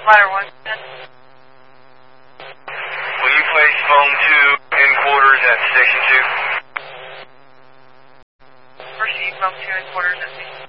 Ladder 1. Will you place foam 2 in quarters at Station 2? Proceed, foam 2 in quarters at Station 2.